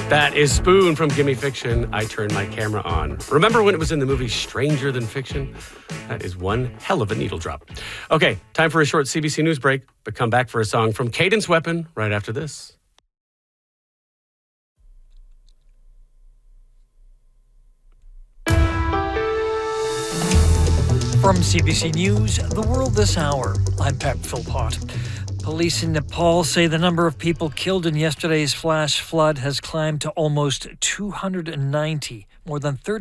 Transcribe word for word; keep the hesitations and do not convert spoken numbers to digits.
That is Spoon from Gimme Fiction. I Turned My Camera On. Remember when it was in the movie Stranger Than Fiction? That is one hell of a needle drop. Okay, time for a short C B C News break, but come back for a song from Cadence Weapon right after this. From C B C News, The World This Hour, I'm Pat Philpott. Police in Nepal say the number of people killed in yesterday's flash flood has climbed to almost two hundred ninety, more than thirty